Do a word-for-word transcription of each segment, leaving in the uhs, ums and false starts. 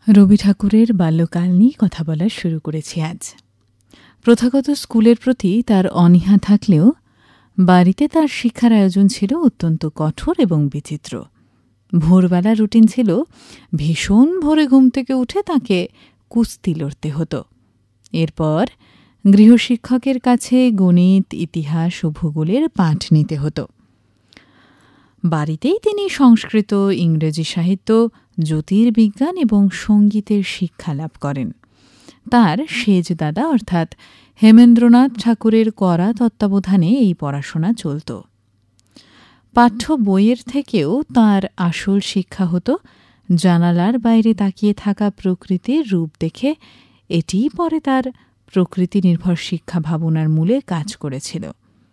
রবি ঠাকুরের বাল্যকাল নিয়ে কথা বলা শুরু করেছি আজ। প্রথাগত স্কুলের প্রতি তার অনীহা থাকলেও বাড়িতে তার শিক্ষার আয়োজন ছিল অত্যন্ত কঠোর এবং বিচিত্র। ভোরবেলা রুটিন ছিল ভীষণ ভোরে ঘুম থেকে উঠে তাকে কুস্তি লড়তে হতো। এরপর গৃহশিক্ষকের কাছে গণিত, ইতিহাস ও ভূগোলের পাঠ নিতে হতো। বাড়িতেই তিনি সংস্কৃত, ইংরেজি সাহিত্য, জ্যোতির্বিজ্ঞান এবং সঙ্গীতের শিক্ষা লাভ করেন। তার সেজ দাদা অর্থাৎ হেমেন্দ্রনাথ ঠাকুরের কড়া তত্ত্বাবধানে এই পড়াশোনা চলত। পাঠ্য বইয়ের থেকেও তার আসল শিক্ষা হতো জানালার বাইরে তাকিয়ে থাকা প্রকৃতির রূপ দেখে। এটিই পরে তার প্রকৃতি নির্ভর শিক্ষা ভাবনার মূলে কাজ করেছিল।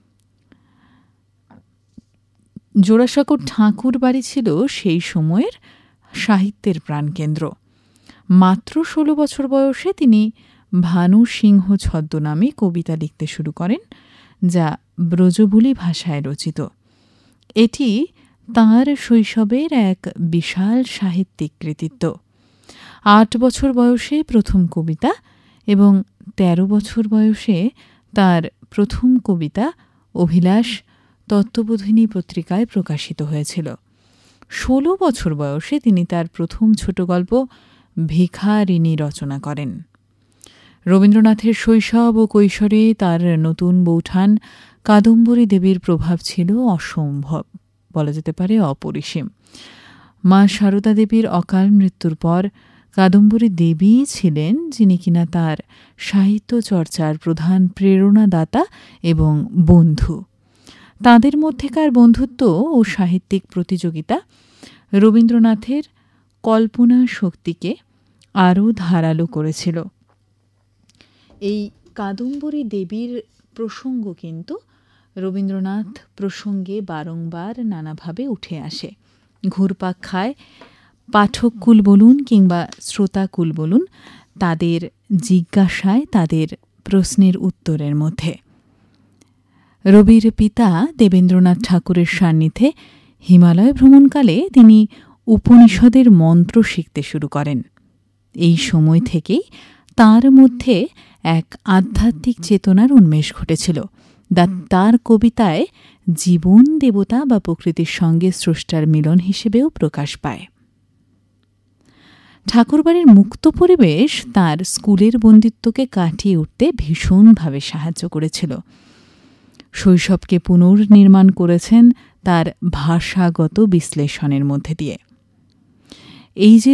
জোড়াসাঁকোর ঠাকুর বাড়ি ছিল সেই সময়ের সাহিত্যের প্রাণকেন্দ্র। মাত্র ষোলো বছর বয়সে তিনি ভানু সিংহ ছদ্মনামে কবিতা লিখতে শুরু করেন, যা ব্রজবুলি ভাষায় রচিত। এটি তাঁর শৈশবের এক বিশাল সাহিত্যিক কৃতিত্ব। আট বছর বয়সে প্রথম কবিতা এবং তেরো বছর বয়সে তার প্রথম কবিতা অভিলাষ তত্ত্ববোধিনী পত্রিকায় প্রকাশিত হয়েছিল। ষোলো বছর বয়সে তিনি তার প্রথম ছোট গল্প ভিখারিণী রচনা করেন। রবীন্দ্রনাথের শৈশব ও কৈশোরে তার নতুন বৌঠান কাদম্বরী দেবীর প্রভাব ছিল অসম্ভব, বলা যেতে পারে অপরিসীম। মা সারদা দেবীর অকাল মৃত্যুর পর কাদম্বরী দেবী ছিলেন যিনি কিনা তার সাহিত্য চর্চার প্রধান প্রেরণাদাতা এবং বন্ধু। তাঁদের মধ্যেকার বন্ধুত্ব ও সাহিত্যিক প্রতিযোগিতা রবীন্দ্রনাথের কল্পনা শক্তিকে আরও ধারালো করেছিল। এই কাদম্বরী দেবীর প্রসঙ্গ কিন্তু রবীন্দ্রনাথ প্রসঙ্গে বারংবার নানাভাবে উঠে আসে। ঘুরপাক খায় পাঠককুল বলুন কিংবা শ্রোতাকুল বলুন, তাদের জিজ্ঞাসায়, তাদের প্রশ্নের উত্তরের মধ্যে। রবির পিতা দেবেন্দ্রনাথ ঠাকুরের সান্নিধ্যে হিমালয় ভ্রমণকালে তিনি উপনিষদের মন্ত্র শিখতে শুরু করেন। এই সময় থেকেই তার মধ্যে এক আধ্যাত্মিক চেতনার উন্মেষ ঘটেছিল, যা তার কবিতায় জীবন দেবতা বা প্রকৃতির সঙ্গে স্রষ্টার মিলন হিসেবেও প্রকাশ পায়। ঠাকুরবাড়ির মুক্ত পরিবেশ তার স্কুলের বন্দিত্বকে কাটিয়ে উঠতে ভীষণভাবে সাহায্য করেছিল। শৈশবকে পুনর্নির্মাণ করেছেন তার ভাষাগত বিশ্লেষণের মধ্যে দিয়ে। এই যে